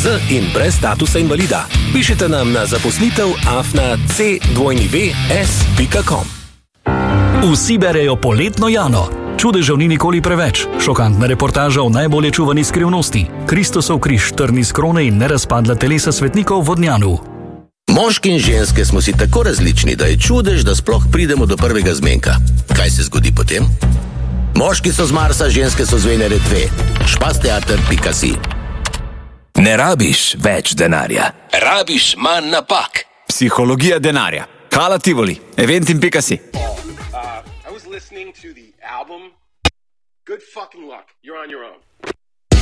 z in brez statusa invalida. Pišite nam na zaposlitev@cws.com. Vsi berejo Poletno Jano. Čudežev ni nikoli preveč. Šokantna reportaža o najbolje čuvani skrivnosti. Kristusov križ, trn iz krone in nerazpadla telesa svetnikov v Vodnjanu. Moški in ženske smo si tako različni, da je čudež, da sploh pridemo do prvega zmenka. Kaj se zgodi potem? Moški so z Marsa, ženske so z Venere 2. Špasteater.si. Ne rabiš več denarja, rabiš manj napak. Psihologija denarja. Kala Tivoli, eventim.si. I was listening to the album. Good fucking luck. You're on your own.